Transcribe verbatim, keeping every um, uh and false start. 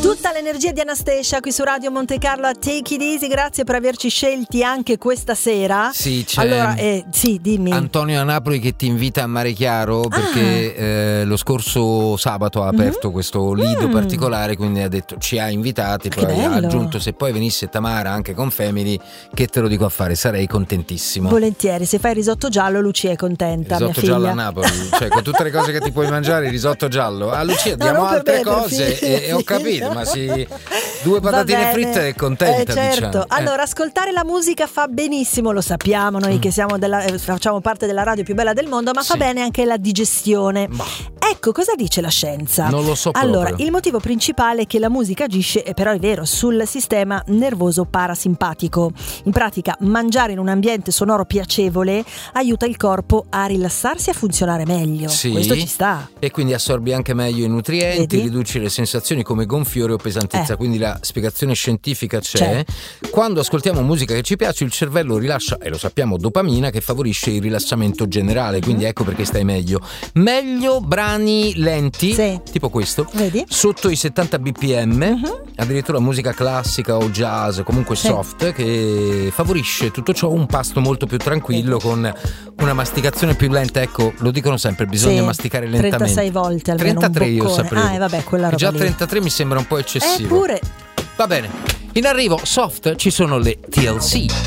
Tutta l'energia di Anastasia qui su Radio Monte Carlo a Take It Easy. Grazie per averci scelti anche questa sera. Sì, c'è allora, eh, sì, dimmi. Antonio a Napoli che ti invita a Mare Chiaro perché ah. eh, lo scorso sabato ha aperto mm-hmm. questo lido mm. particolare, quindi ha detto ci ha invitati, poi ha aggiunto se poi venisse Tamara anche con Family, che te lo dico a fare, sarei contentissimo. Volentieri, se fai il risotto giallo Lucia è contenta. Risotto mia giallo figlia. a Napoli, cioè con tutte le cose che ti puoi mangiare, il risotto giallo. A Lucia diamo no, altre me, cose e, e ho capito, ma sì, due patatine fritte è contenta, eh, certo. diciamo. Allora, eh. ascoltare la musica fa benissimo, lo sappiamo noi mm. che siamo della, eh, facciamo parte della radio più bella del mondo, ma sì. fa bene anche la digestione. Ma. Ecco, cosa dice la scienza? Non lo so Allora, proprio. il motivo principale è che la musica agisce, eh, però è vero, sul sistema nervoso parasimpatico. In pratica, mangiare in un ambiente sonoro piacevole aiuta il corpo a rilassarsi e a funzionare meglio. Sì. Questo ci sta. E quindi assorbi anche meglio i nutrienti, Vedi? riduci le sensazioni come gonfiore o pesantezza, eh. quindi la spiegazione scientifica c'è. c'è. Quando ascoltiamo musica che ci piace, il cervello rilascia, e lo sappiamo, dopamina che favorisce il rilassamento generale, quindi ecco perché stai meglio. Meglio brani lenti, sì. tipo questo, Vedi? sotto i settanta bpm, uh-huh. addirittura musica classica o jazz, comunque sì. soft, che favorisce tutto ciò, un pasto molto più tranquillo, sì. con una masticazione più lenta. Ecco, lo dicono sempre, bisogna sì. masticare lentamente. trentasei volte almeno, trentatré un io sapevo. Ah, eh, vabbè, quella roba già lì. trentatré mi sembra un po' eccessivo. Eppure. Va bene. In arrivo soft ci sono le T L C.